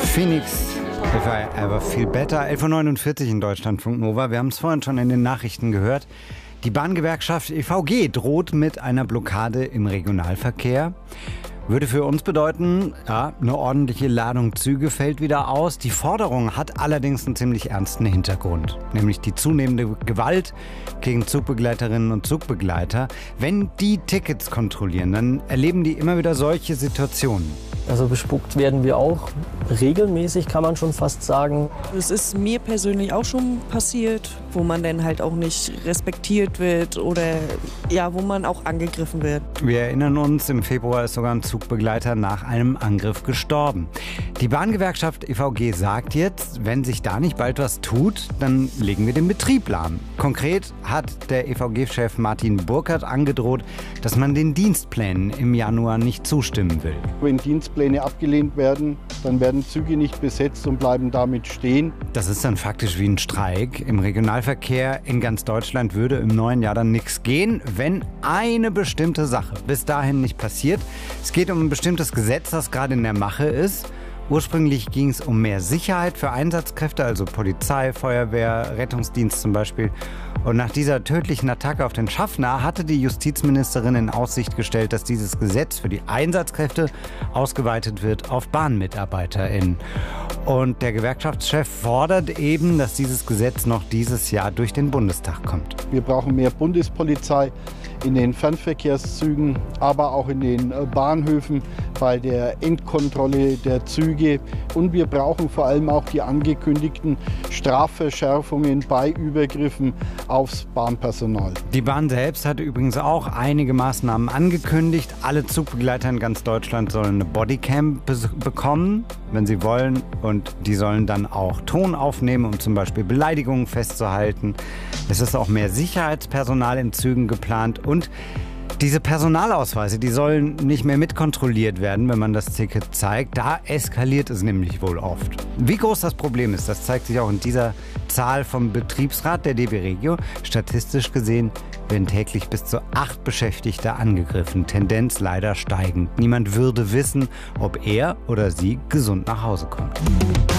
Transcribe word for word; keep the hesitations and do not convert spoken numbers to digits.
Phoenix, If I Ever Feel Better, elf Uhr neunundvierzig in Deutschlandfunk Nova. Wir haben es vorhin schon in den Nachrichten gehört. Die Bahngewerkschaft E V G droht mit einer Blockade im Regionalverkehr. Würde für uns bedeuten, ja, eine ordentliche Ladung Züge fällt wieder aus. Die Forderung hat allerdings einen ziemlich ernsten Hintergrund, nämlich die zunehmende Gewalt gegen Zugbegleiterinnen und Zugbegleiter. Wenn die Tickets kontrollieren, dann erleben die immer wieder solche Situationen. Also bespuckt werden wir auch regelmäßig, kann man schon fast sagen. Es ist mir persönlich auch schon passiert, wo man dann halt auch nicht respektiert wird oder ja, wo man auch angegriffen wird. Wir erinnern uns, im Februar ist sogar ein Zugbegleiter nach einem Angriff gestorben. Die Bahngewerkschaft E V G sagt jetzt, wenn sich da nicht bald was tut, dann legen wir den Betrieb lahm. Konkret hat der E V G-Chef Martin Burkert angedroht, dass man den Dienstplänen im Januar nicht zustimmen will. Wenn Dienstpläne abgelehnt werden, dann werden Züge nicht besetzt und bleiben damit stehen. Das ist dann faktisch wie ein Streik. Im Regionalverkehr in ganz Deutschland würde im neuen Jahr dann nichts gehen, wenn eine bestimmte Sache bis dahin nicht passiert. Es geht um ein bestimmtes Gesetz, das gerade in der Mache ist. Ursprünglich ging es um mehr Sicherheit für Einsatzkräfte, also Polizei, Feuerwehr, Rettungsdienst zum Beispiel. Und nach dieser tödlichen Attacke auf den Schaffner hatte die Justizministerin in Aussicht gestellt, dass dieses Gesetz für die Einsatzkräfte ausgeweitet wird auf BahnmitarbeiterInnen. Und der Gewerkschaftschef fordert eben, dass dieses Gesetz noch dieses Jahr durch den Bundestag kommt. Wir brauchen mehr Bundespolizei in den Fernverkehrszügen, aber auch in den Bahnhöfen bei der Endkontrolle der Züge. Und wir brauchen vor allem auch die angekündigten Strafverschärfungen bei Übergriffen aufs Bahnpersonal. Die Bahn selbst hat übrigens auch einige Maßnahmen angekündigt. Alle Zugbegleiter in ganz Deutschland sollen eine Bodycam be- bekommen, wenn sie wollen. Und die sollen dann auch Ton aufnehmen, um zum Beispiel Beleidigungen festzuhalten. Es ist auch mehr Sicherheitspersonal in Zügen geplant. Und diese Personalausweise, die sollen nicht mehr mitkontrolliert werden, wenn man das Ticket zeigt. Da eskaliert es nämlich wohl oft. Wie groß das Problem ist, das zeigt sich auch in dieser Zahl vom Betriebsrat der D B Regio. Statistisch gesehen werden täglich bis zu acht Beschäftigte angegriffen. Tendenz leider steigend. Niemand würde wissen, ob er oder sie gesund nach Hause kommt.